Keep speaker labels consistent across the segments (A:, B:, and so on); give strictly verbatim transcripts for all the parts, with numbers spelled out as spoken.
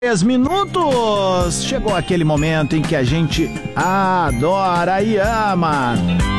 A: Três minutos, chegou aquele momento em que a gente adora e ama.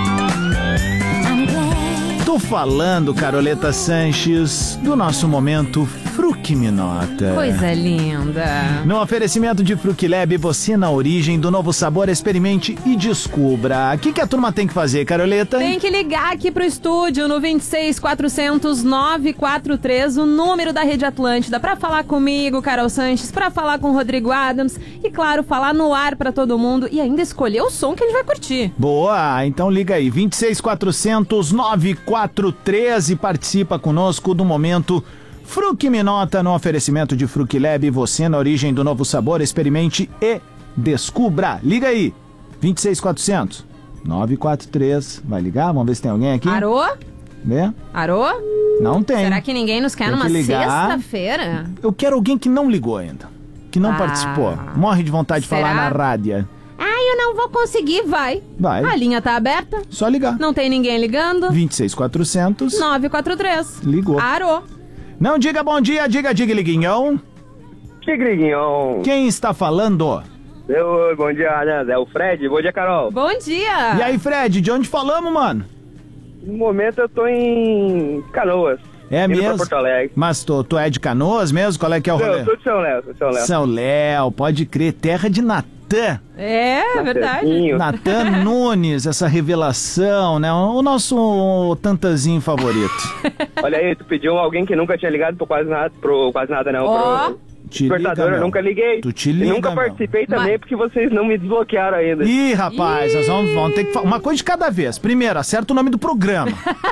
A: Tô falando, Caroleta Sanches, do nosso momento Fruquiminota.
B: Coisa linda.
A: No oferecimento de Fruquilab, você na origem do novo sabor, experimente e descubra. O que, que a turma tem que fazer, Caroleta?
B: Tem que ligar aqui pro estúdio no vinte e seis, quatrocentos, nove quatro três, o número da Rede Atlântida, pra falar comigo, Carol Sanches, pra falar com o Rodrigo Adams e, claro, falar no ar pra todo mundo e ainda escolher o som que a gente vai curtir.
A: Boa, então liga aí, vinte e seis, quatrocentos, nove quatro três e participa conosco do momento Fruquiminota no oferecimento de Fruquilab, você na origem do novo sabor, experimente e descubra. Liga aí, vinte e seis, quatrocentos, nove quatro três, vai ligar? Vamos ver se tem alguém aqui.
B: Arô?
A: Vê?
B: Arô?
A: Não tem.
B: Será que ninguém nos quer
A: Tem
B: numa
A: que ligar.
B: sexta-feira?
A: Eu quero alguém que não ligou ainda, que não
B: Ah.
A: participou, morre de vontade de
B: Será?
A: falar na rádio.
B: Ah, eu não vou conseguir, vai.
A: Vai.
B: A linha tá aberta,
A: Só ligar.
B: não tem ninguém ligando.
A: vinte e seis, quatrocentos,
B: nove quatro três.
A: ligou.
B: Arô?
A: Não diga bom dia, diga diga liguinhão.
C: Tigriguinho.
A: Quem está falando?
C: Eu, bom dia, né? É o Fred. Bom dia, Carol.
B: Bom dia.
A: E aí, Fred, de onde falamos, mano?
C: No momento eu tô em Canoas.
A: É
C: indo
A: mesmo?
C: Pra Porto Alegre.
A: Mas tu, tu é de Canoas mesmo? Qual é que é o
C: Não,
A: rolê?
C: eu sou de São Léo, sou de São Léo.
A: São Léo, pode crer, terra de Natan.
B: É, é verdade.
C: Certinho.
A: Natan Nunes, essa revelação, né? O nosso tantazinho favorito.
C: Olha aí, tu pediu alguém que nunca tinha ligado pro quase nada, pro quase nada não,
B: Ó.
C: pro
A: Te
C: despertador,
A: liga,
C: eu
A: meu.
C: nunca liguei.
A: Tu te
C: E
A: liga,
C: nunca
A: meu.
C: participei também
B: Vai.
C: porque vocês não me desbloquearam ainda.
A: Ih, rapaz, nós vamos, vamos ter que falar uma coisa de cada vez. Primeiro, acerta o nome do programa.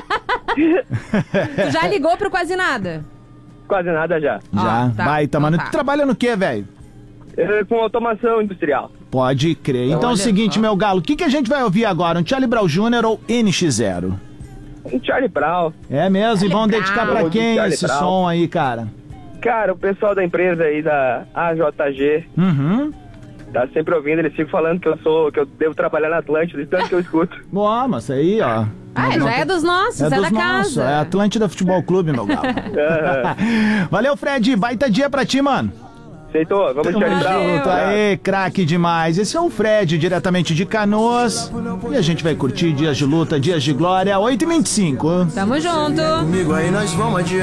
B: Tu já ligou pro quase nada?
C: Quase nada já.
A: Já,
B: Ah, tá.
A: baita,
B: Então
A: mano.
B: tá.
A: Tu trabalha no quê, velho?
C: É, com automação industrial.
A: Pode crer. Então é o
B: Olha
A: seguinte,
B: só.
A: meu galo, o que, que a gente vai ouvir agora? Um Charlie Brown Júnior ou N X zero?
C: Um Charlie Brown.
A: É mesmo? E vão
B: Brown.
A: dedicar pra
C: Vamos de
A: quem
C: Charlie
A: esse
C: Brown.
A: som aí, cara?
C: Cara, o pessoal da empresa aí da A J G
A: Uhum.
C: tá sempre ouvindo, eles ficam falando que eu sou, que eu devo trabalhar na Atlântida, de tanto que eu escuto.
A: Boa, mas aí, ó.
B: Ah,
A: Não- não
B: já é
A: tem-
B: dos nossos,
A: É
B: é,
A: dos
B: da
A: nossos,
B: casa.
A: é Atlântida Futebol Clube, meu galo.
C: Aham.
A: Valeu, Fred, baita dia pra ti, mano.
C: Aceitou? Vamos de Charlie Brown.
B: Valeu.
A: Junto aí, craque demais. Esse é o Fred, diretamente de Canoas. E a gente vai curtir dias de luta, dias de glória, oito e vinte e cinco.
B: Tamo junto.
D: Comigo aí nós vamos adiante.